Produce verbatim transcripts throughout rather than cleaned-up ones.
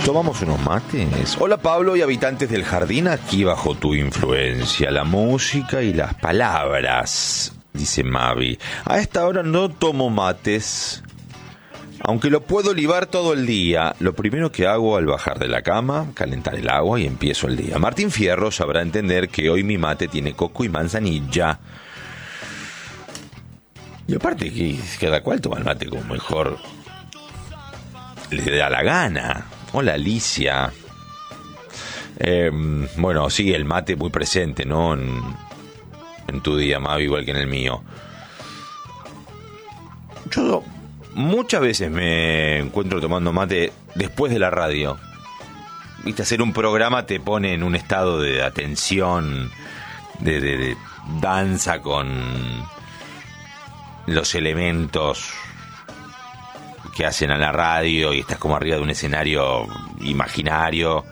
¿Tomamos unos mates? Hola Pablo y habitantes del jardín, aquí bajo tu influencia, la música y las palabras, dice Mavi. A esta hora no tomo mates, aunque lo puedo libar todo el día. Lo primero que hago al bajar de la cama, calentar el agua y empiezo el día. Martín Fierro sabrá entender que hoy mi mate tiene coco y manzanilla. Y aparte que cada cual toma el mate como mejor le da la gana. Hola Alicia. Eh, bueno, sí, el mate muy presente, ¿no? En, en tu día, Mavi, igual que en el mío. Yo muchas veces me encuentro tomando mate después de la radio. Viste, hacer un programa te pone en un estado de atención, de, de, de danza con los elementos que hacen a la radio y estás como arriba de un escenario imaginario.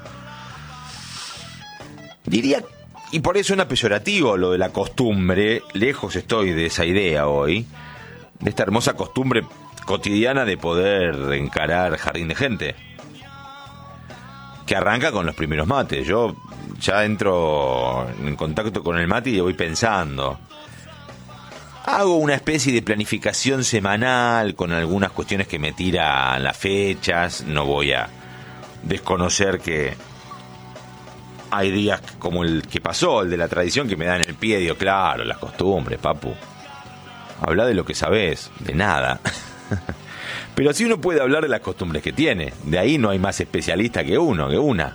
Diría, y por eso suena peyorativo lo de la costumbre, lejos estoy de esa idea hoy, de esta hermosa costumbre cotidiana de poder encarar Jardín de Gente, que arranca con los primeros mates. Yo ya entro en contacto con el mate y voy pensando. Hago una especie de planificación semanal con algunas cuestiones que me tiran las fechas. No voy a desconocer que hay días como el que pasó, el de la tradición, que me dan el pie. Digo, claro, las costumbres, papu. Habla de lo que sabés, de nada. Pero sí uno puede hablar de las costumbres que tiene. De ahí no hay más especialista que uno, que una.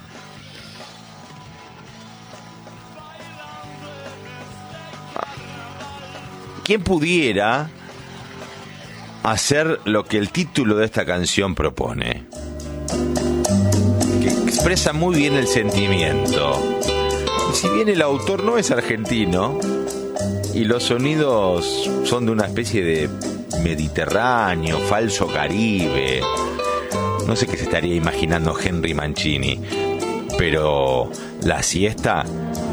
¿Quién pudiera hacer lo que el título de esta canción propone? Que expresa muy bien el sentimiento. Y si bien el autor no es argentino y los sonidos son de una especie de mediterráneo, falso caribe, no sé qué se estaría imaginando Henry Mancini, pero la siesta